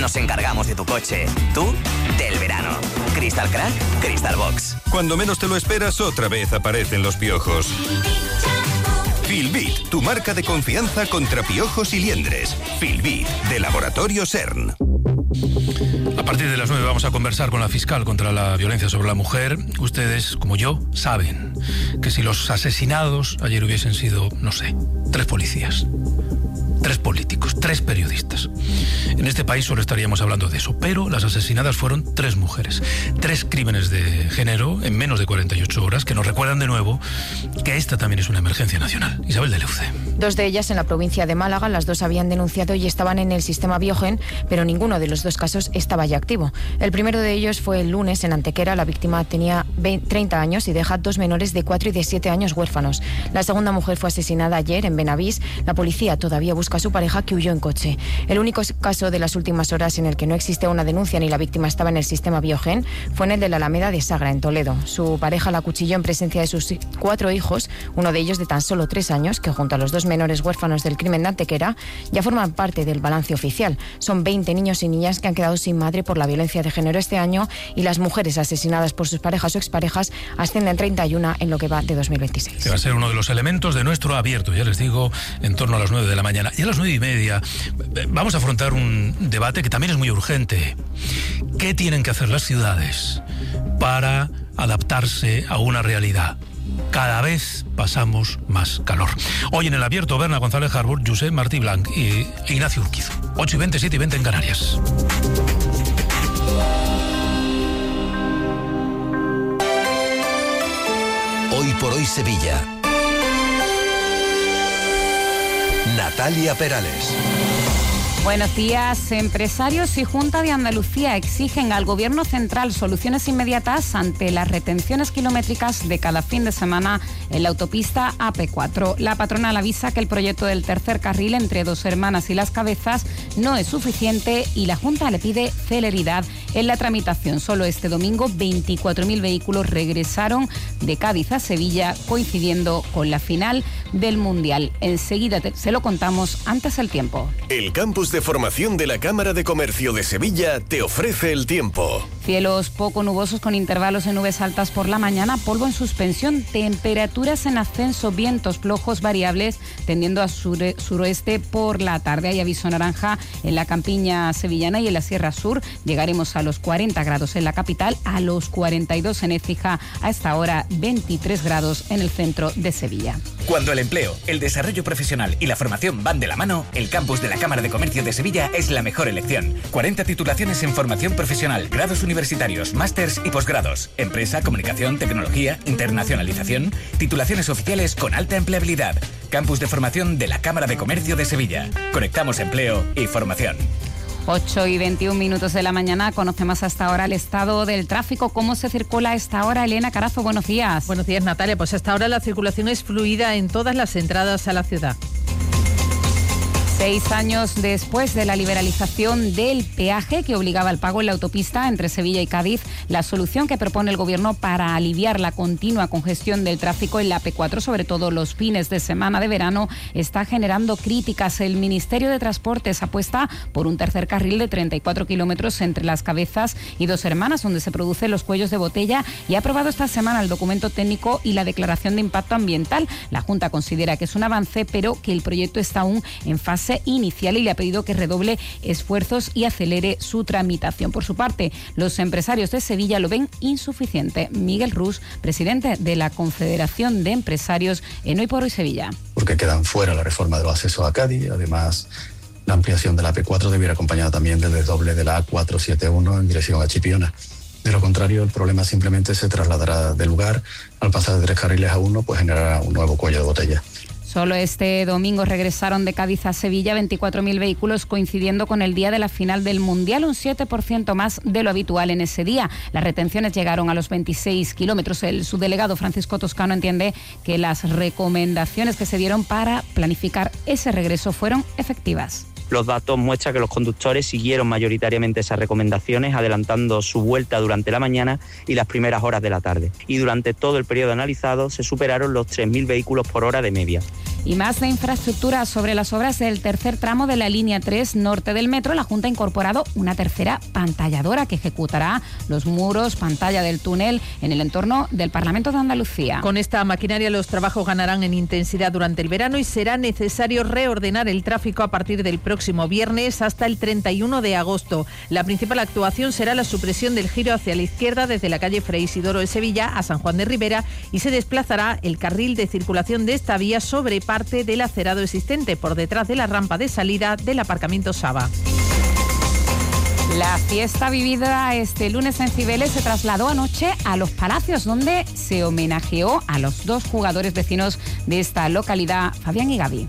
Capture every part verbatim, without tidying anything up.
Nos encargamos de tu coche, tú del verano. Crystal Crack, Crystal Box. Cuando menos te lo esperas, otra vez aparecen los piojos. Filbit, tu marca de confianza contra piojos y liendres. Filbit, de Laboratorio CERN. A partir de las nueve vamos a conversar con la fiscal contra la violencia sobre la mujer. Ustedes, como yo, saben que si los asesinados ayer hubiesen sido, no sé, tres policías, tres políticos, tres periodistas, en este país solo estaríamos hablando de eso. Pero las asesinadas fueron tres mujeres. Tres crímenes de género en menos de cuarenta y ocho horas que nos recuerdan de nuevo que esta también es una emergencia nacional. Isabel de Leuce. Dos de ellas en la provincia de Málaga. Las dos habían denunciado y estaban en el sistema Biogen, pero ninguno de los dos casos estaba ya activo. El primero de ellos fue el lunes en Antequera. La víctima tenía treinta años y deja dos menores de cuatro y de siete años huérfanos. La segunda mujer fue asesinada ayer en Benavís. La policía todavía busca a su pareja, que huyó en coche. El único caso de las últimas horas en el que no existe una denuncia ni la víctima estaba en el sistema Biogen fue en el de la Alameda de Sagra, en Toledo. Su pareja la acuchilló en presencia de sus cuatro hijos, uno de ellos de tan solo tres años, que junto a los dos menores huérfanos del crimen de Antequera ya forman parte del balance oficial. Son veinte niños y niñas que han quedado sin madre por la violencia de género este año, y las mujeres asesinadas por sus parejas o exparejas ascienden a treinta y una en lo que va de dos mil veintiséis. Que va a ser uno de los elementos de nuestro abierto, ya les digo, en torno a las nueve de la mañana. Y a las nueve y media vamos a afrontar un debate que también es muy urgente. ¿Qué tienen que hacer las ciudades para adaptarse a una realidad? Cada vez pasamos más calor. Hoy en el abierto, Berna González Harbour, Josep Martí Blanc y Ignacio Urquizo. ocho y veinte, siete y veinte en Canarias. Hoy por hoy Sevilla. Natalia Perales. Buenos días. Empresarios y Junta de Andalucía exigen al Gobierno central soluciones inmediatas ante las retenciones kilométricas de cada fin de semana en la autopista A P cuatro. La patronal avisa que el proyecto del tercer carril entre Dos Hermanas y Las Cabezas no es suficiente y la Junta le pide celeridad en la tramitación. Solo este domingo veinticuatro mil vehículos regresaron de Cádiz a Sevilla, coincidiendo con la final del Mundial. Enseguida te, se lo contamos antes el tiempo. El campus de formación de la Cámara de Comercio de Sevilla te ofrece el tiempo. Cielos poco nubosos con intervalos de nubes altas por la mañana, polvo en suspensión, temperaturas en ascenso, vientos flojos variables tendiendo a sur, suroeste por la tarde. Hay aviso naranja en la campiña sevillana y en la Sierra Sur. Llegaremos a los cuarenta grados en la capital, a los cuarenta y dos en Écija, a esta hora veintitrés grados en el centro de Sevilla. Cuando el empleo, el desarrollo profesional y la formación van de la mano, el campus de la Cámara de Comercio de Sevilla es la mejor elección. cuarenta titulaciones en formación profesional, grados universitarios, másters y posgrados, empresa, comunicación, tecnología, internacionalización, titulaciones oficiales con alta empleabilidad. Campus de formación de la Cámara de Comercio de Sevilla. Conectamos empleo y formación. ocho y veintiún minutos de la mañana, conocemos hasta ahora el estado del tráfico. ¿Cómo se circula a esta hora? Elena Carazo, buenos días. Buenos días, Natalia. Pues hasta ahora la circulación es fluida en todas las entradas a la ciudad. Seis años después de la liberalización del peaje que obligaba al pago en la autopista entre Sevilla y Cádiz, la solución que propone el Gobierno para aliviar la continua congestión del tráfico en la A P cuatro, sobre todo los fines de semana de verano, está generando críticas. El Ministerio de Transportes apuesta por un tercer carril de treinta y cuatro kilómetros entre Las Cabezas y Dos Hermanas, donde se producen los cuellos de botella, y ha aprobado esta semana el documento técnico y la declaración de impacto ambiental. La Junta considera que es un avance, pero que el proyecto está aún en fase inicial y le ha pedido que redoble esfuerzos y acelere su tramitación. Por su parte, los empresarios de Sevilla lo ven insuficiente. Miguel Rus, presidente de la Confederación de Empresarios en Hoy por Hoy Sevilla. Porque quedan fuera la reforma de los accesos a Cádiz, además la ampliación de la A P cuatro debiera acompañada también del desdoble de la A cuatrocientos setenta y uno en dirección a Chipiona. De lo contrario, el problema simplemente se trasladará del lugar. Al pasar de tres carriles a uno, pues generará un nuevo cuello de botella. Solo este domingo regresaron de Cádiz a Sevilla veinticuatro mil vehículos, coincidiendo con el día de la final del Mundial, un siete por ciento más de lo habitual en ese día. Las retenciones llegaron a los veintiséis kilómetros. El subdelegado Francisco Toscano entiende que las recomendaciones que se dieron para planificar ese regreso fueron efectivas. Los datos muestran que los conductores siguieron mayoritariamente esas recomendaciones, adelantando su vuelta durante la mañana y las primeras horas de la tarde. Y durante todo el periodo analizado se superaron los tres mil vehículos por hora de media. Y más de infraestructura sobre las obras del tercer tramo de la línea tres norte del metro. La Junta ha incorporado una tercera pantalladora que ejecutará los muros, pantalla del túnel en el entorno del Parlamento de Andalucía. Con esta maquinaria los trabajos ganarán en intensidad durante el verano y será necesario reordenar el tráfico a partir del próximo viernes hasta el treinta y uno de agosto. La principal actuación será la supresión del giro hacia la izquierda desde la calle Fray Isidoro de Sevilla a San Juan de Ribera y se desplazará el carril de circulación de esta vía sobre parte del acerado existente por detrás de la rampa de salida del aparcamiento Saba. La fiesta vivida este lunes en Cibeles se trasladó anoche a Los Palacios, donde se homenajeó a los dos jugadores vecinos de esta localidad, Fabián y Gaby.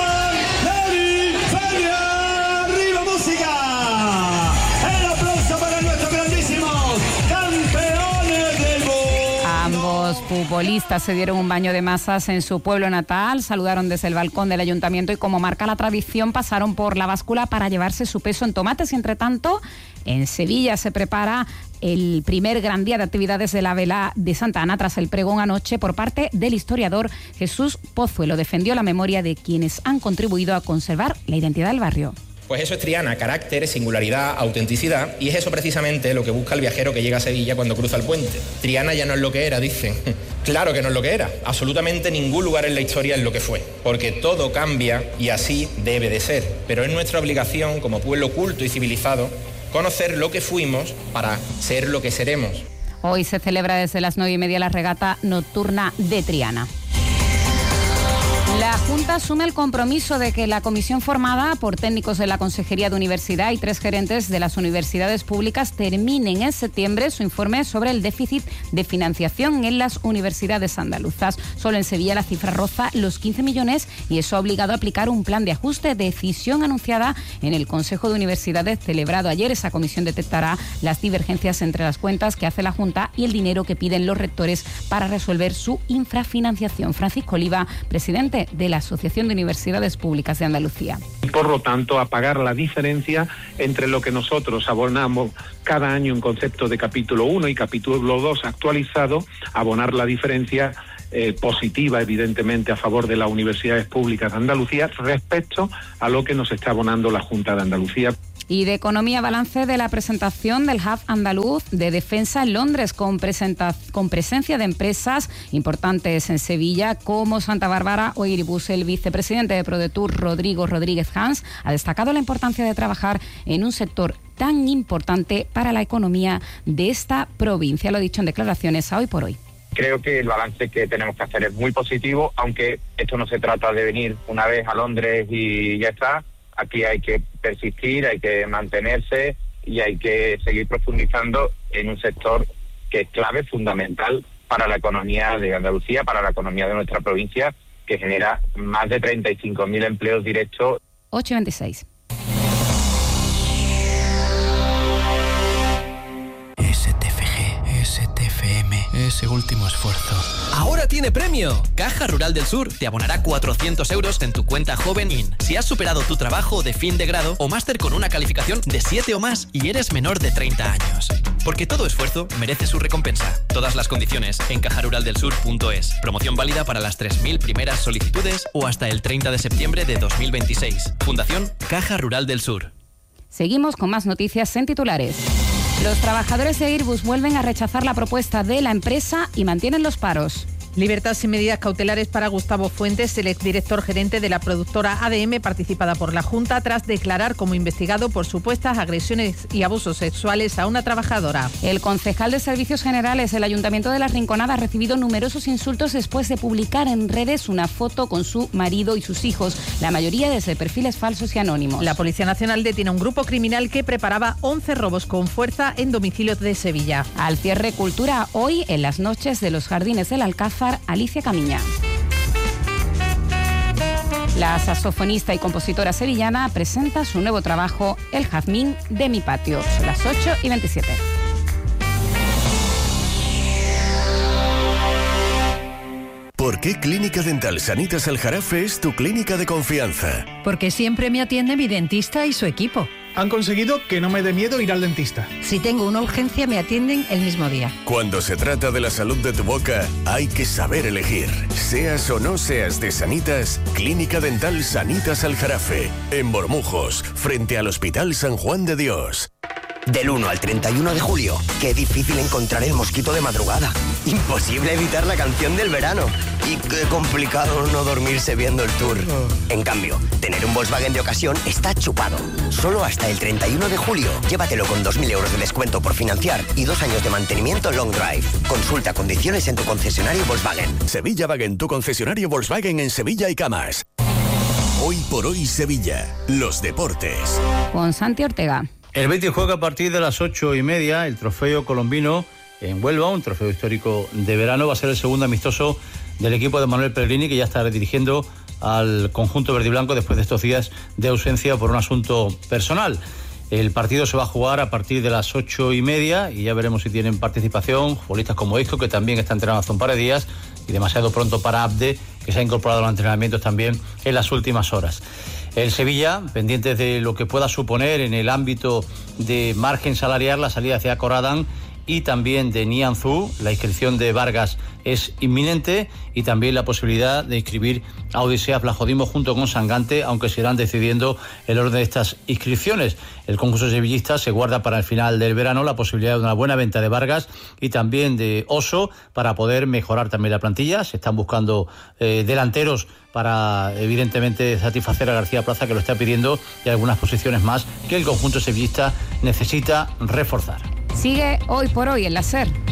¡Arriba música! ¡El aplauso para nuestros grandísimos campeones del mundo! Ambos futbolistas se dieron un baño de masas en su pueblo natal, saludaron desde el balcón del ayuntamiento y, como marca la tradición, pasaron por la báscula para llevarse su peso en tomates. Y, entre tanto, en Sevilla se prepara el primer gran día de actividades de la Vela de Santa Ana tras el pregón anoche por parte del historiador Jesús Pozuelo. Defendió la memoria de quienes han contribuido a conservar la identidad del barrio. Pues eso es Triana, carácter, singularidad, autenticidad, y es eso precisamente lo que busca el viajero que llega a Sevilla cuando cruza el puente. Triana ya no es lo que era, dicen. Claro que no es lo que era. Absolutamente ningún lugar en la historia es lo que fue, porque todo cambia y así debe de ser. Pero es nuestra obligación, como pueblo culto y civilizado, conocer lo que fuimos para ser lo que seremos. Hoy se celebra desde las nueve y media la regata nocturna de Triana. La Junta asume el compromiso de que la comisión formada por técnicos de la Consejería de Universidad y tres gerentes de las universidades públicas terminen en septiembre su informe sobre el déficit de financiación en las universidades andaluzas. Solo en Sevilla la cifra roza los quince millones y eso ha obligado a aplicar un plan de ajuste, decisión anunciada en el Consejo de Universidades celebrado ayer. Esa comisión detectará las divergencias entre las cuentas que hace la Junta y el dinero que piden los rectores para resolver su infrafinanciación. Francisco Oliva, presidente de la Asociación de Universidades Públicas de Andalucía. Por lo tanto, a pagar la diferencia entre lo que nosotros abonamos cada año en concepto de capítulo uno y capítulo dos actualizado, abonar la diferencia eh, positiva, evidentemente, a favor de las universidades públicas de Andalucía respecto a lo que nos está abonando la Junta de Andalucía. Y de economía, balance de la presentación del Hub Andaluz de Defensa en Londres, con, presenta, con presencia de empresas importantes en Sevilla como Santa Bárbara o Iribus. El vicepresidente de ProDetour, Rodrigo Rodríguez Hans, ha destacado la importancia de trabajar en un sector tan importante para la economía de esta provincia. Lo ha dicho en declaraciones a Hoy por Hoy. Creo que el balance que tenemos que hacer es muy positivo, aunque esto no se trata de venir una vez a Londres y ya está. Aquí hay que persistir, hay que mantenerse y hay que seguir profundizando en un sector que es clave, fundamental para la economía de Andalucía, para la economía de nuestra provincia, que genera más de treinta y cinco mil empleos directos. ocho y veintiséis. S T F G, S T F M, ese último esfuerzo. ¡Ahora tiene premio! Caja Rural del Sur te abonará cuatrocientos euros en tu cuenta Joven In si has superado tu trabajo de fin de grado o máster con una calificación de siete o más y eres menor de treinta años. Porque todo esfuerzo merece su recompensa. Todas las condiciones en caja rural del sur punto es. Promoción válida para las tres mil primeras solicitudes o hasta el treinta de septiembre de dos mil veintiséis. Fundación Caja Rural del Sur. Seguimos con más noticias en titulares. Los trabajadores de Airbus vuelven a rechazar la propuesta de la empresa y mantienen los paros. Libertad sin medidas cautelares para Gustavo Fuentes, el exdirector gerente de la productora A D M, participada por la Junta tras declarar como investigado por supuestas agresiones y abusos sexuales a una trabajadora. El concejal de Servicios Generales del Ayuntamiento de La Rinconada ha recibido numerosos insultos después de publicar en redes una foto con su marido y sus hijos, la mayoría desde perfiles falsos y anónimos. La Policía Nacional detiene a un grupo criminal que preparaba once robos con fuerza en domicilios de Sevilla. Al cierre, cultura hoy en las noches de los Jardines del Alcázar, Alicia Camiña. La saxofonista y compositora sevillana presenta su nuevo trabajo, El Jazmín de mi patio. Son las ocho y veintisiete. ¿Por qué Clínica Dental Sanitas Aljarafe es tu clínica de confianza? Porque siempre me atiende mi dentista y su equipo. Han conseguido que no me dé miedo ir al dentista. Si tengo una urgencia, me atienden el mismo día. Cuando se trata de la salud de tu boca, hay que saber elegir. Seas o no seas de Sanitas, Clínica Dental Sanitas Aljarafe, en Bormujos, frente al Hospital San Juan de Dios. Del uno al treinta y uno de julio, qué difícil encontrar el mosquito de madrugada. Imposible evitar la canción del verano. Y qué complicado no dormirse viendo el tour. En cambio, tener un Volkswagen de ocasión está chupado. Solo hasta el treinta y uno de julio, llévatelo con dos mil euros de descuento por financiar y dos años de mantenimiento long drive. Consulta condiciones en tu concesionario Volkswagen. Sevilla Wagen, tu concesionario Volkswagen en Sevilla y Camas. Hoy por hoy Sevilla, los deportes. Con Santi Ortega. El Betis juega a partir de las ocho y media el trofeo colombino en Huelva, un trofeo histórico de verano. Va a ser el segundo amistoso del equipo de Manuel Pellegrini, que ya está redirigiendo al conjunto verde y blanco después de estos días de ausencia por un asunto personal. El partido se va a jugar a partir de las ocho y media y ya veremos si tienen participación futbolistas como Isco, que también está entrenando hace un par de días, y demasiado pronto para Abde, que se ha incorporado a los entrenamientos también en las últimas horas. El Sevilla, pendiente de lo que pueda suponer en el ámbito de margen salarial la salida hacia Corradán y también de Nianzú. La inscripción de Vargas es inminente y también la posibilidad de inscribir a Odisea Plajodimo junto con Sangante, aunque se irán decidiendo el orden de estas inscripciones. El concurso sevillista se guarda para el final del verano la posibilidad de una buena venta de Vargas y también de Oso para poder mejorar también la plantilla. Se están buscando eh, delanteros para evidentemente satisfacer a García Plaza, que lo está pidiendo, y algunas posiciones más que el conjunto sevillista necesita reforzar. Sigue Hoy por Hoy en la SER.